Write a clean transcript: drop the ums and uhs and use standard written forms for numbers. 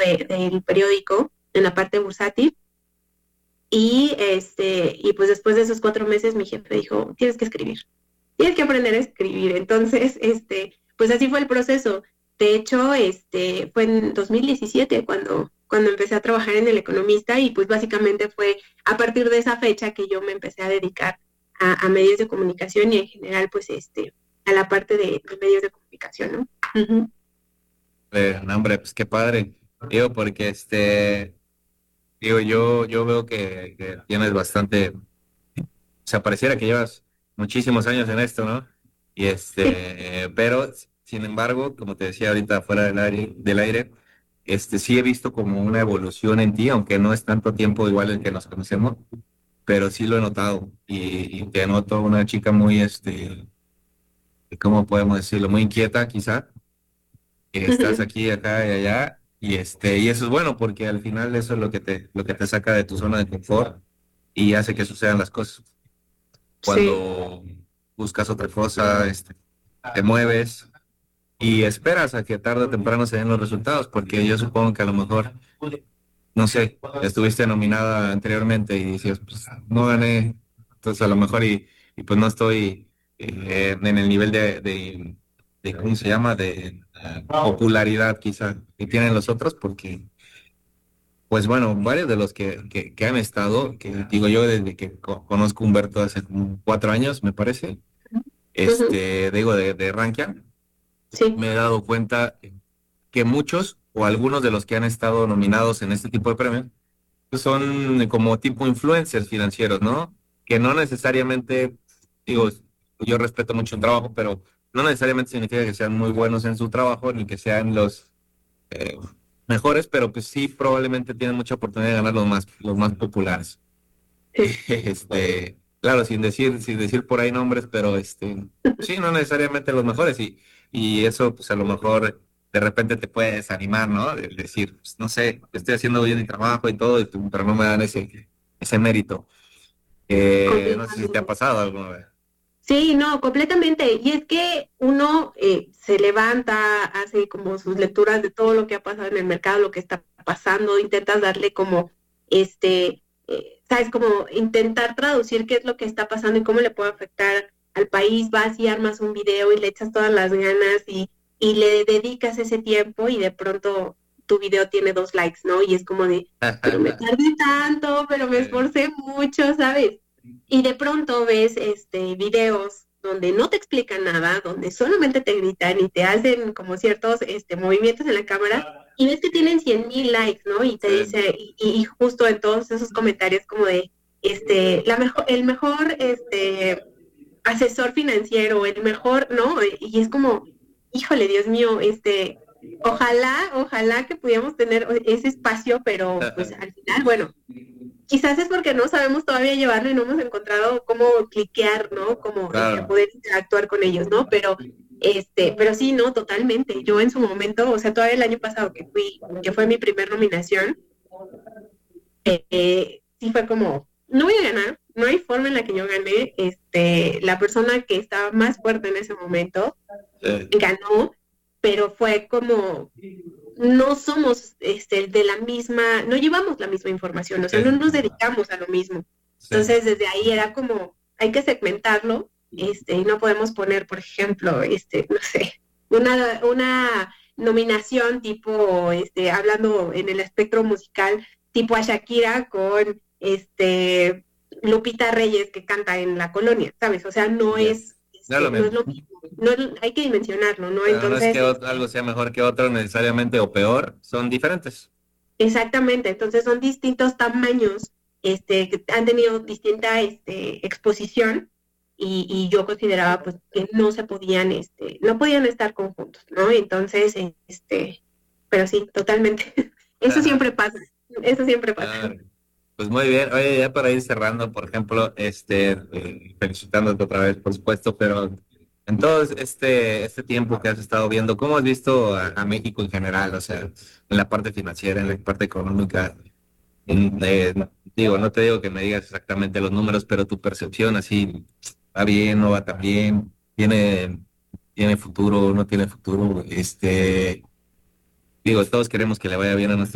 del periódico en la parte bursátil. Y pues después de esos 4 meses mi jefe dijo, tienes que escribir, tienes que aprender a escribir. Entonces, pues así fue el proceso. De hecho, fue en 2017 cuando empecé a trabajar en El Economista, y pues básicamente fue a partir de esa fecha que yo me empecé a dedicar a medios de comunicación y en general pues a la parte de medios de comunicación, ¿no? Uh-huh. No, hombre, pues qué padre. Digo, porque digo, yo veo que tienes bastante, o sea, pareciera que llevas muchísimos años en esto, ¿no? Y pero sin embargo, como te decía ahorita fuera del aire, sí he visto como una evolución en ti, aunque no es tanto tiempo igual el que nos conocemos, pero sí lo he notado y te noto una chica muy, ¿cómo podemos decirlo? Muy inquieta, quizá, que estás Uh-huh. aquí, acá y allá, y eso es bueno porque al final eso es lo que te saca de tu zona de confort y hace que sucedan las cosas. Sí. Cuando buscas otra cosa, te mueves y esperas a que tarde o temprano se den los resultados, porque yo supongo que a lo mejor, no sé, estuviste nominada anteriormente y decías, pues no gané, entonces a lo mejor y pues no estoy en el nivel de ¿cómo se llama? De popularidad quizá que tienen los otros, porque pues bueno, varios de los que han estado, que digo yo desde que conozco a Humberto hace como 4 años, me parece, Uh-huh. digo de Rankia, Sí. me he dado cuenta que muchos o algunos de los que han estado nominados en este tipo de premios pues son como tipo influencers financieros, ¿no? Que no necesariamente, digo, yo respeto mucho el trabajo, pero no necesariamente significa que sean muy buenos en su trabajo ni que sean los eh, mejores, pero pues sí probablemente tienen mucha oportunidad de ganar los más populares. Sí. Claro, sin decir por ahí nombres, pero sí, no necesariamente los mejores, y eso pues a lo mejor de repente te puede desanimar, ¿no? De decir, pues, no sé, estoy haciendo bien mi trabajo y todo, pero no me dan ese mérito. No sé si te ha Completamente. pasado alguna vez. Sí, no, completamente. Y es que uno se levanta, hace como sus lecturas de todo lo que ha pasado en el mercado, lo que está pasando, intentas darle como, sabes, como intentar traducir qué es lo que está pasando y cómo le puede afectar al país. Vas y armas un video y le echas todas las ganas y le dedicas ese tiempo y de pronto tu video tiene 2 likes, ¿no? Y es como de, pero me tardé tanto, pero me Eh, esforcé mucho, ¿sabes? Y de pronto ves videos donde no te explican nada, donde solamente te gritan y te hacen como ciertos movimientos en la cámara y ves que tienen 100,000 likes, ¿no? Y te sí. dice, y justo en todos esos comentarios como de, el mejor asesor financiero, el mejor, ¿no? Y es como, híjole, Dios mío, ojalá que pudiéramos tener ese espacio, pero pues al final, bueno, quizás es porque no sabemos todavía llevarlo y no hemos encontrado cómo cliquear, ¿no? Como Claro. poder interactuar con ellos, ¿no? Pero sí, no, totalmente. Yo en su momento, o sea, todavía el año pasado que fue mi primer nominación, sí fue como, no voy a ganar, no hay forma en la que yo gane. La persona que estaba más fuerte en ese momento Sí, ganó, pero fue como, no somos de la misma, no llevamos la misma información, o sea, no sí, nos dedicamos a lo mismo. sí. Entonces, desde ahí era como, hay que segmentarlo, y no podemos poner, por ejemplo, no sé, una nominación tipo, hablando en el espectro musical, tipo a Shakira con Lupita Reyes que canta en la colonia, ¿sabes? O sea, Ya. No es lo no es mismo. lo mismo, no es, hay que dimensionarlo, ¿no? Claro, no es que Entonces, algo sea mejor que otro necesariamente o peor, son diferentes. exactamente, entonces son distintos tamaños, que han tenido distinta exposición y yo consideraba pues que no se podían, no podían estar conjuntos, ¿no? Entonces, pero sí, totalmente. Eso siempre pasa, eso siempre Ah, pasa. pues muy bien. Oye, ya para ir cerrando, por ejemplo, felicitándote otra vez, por supuesto, pero en todo este tiempo que has estado viendo, ¿cómo has visto a México en general? O sea, en la parte financiera, en la parte económica. Digo, no te digo que me digas exactamente los números, pero tu percepción así, ¿va bien, no va tan bien? ¿Tiene futuro, no tiene futuro? Digo, todos queremos que le vaya bien a nuestro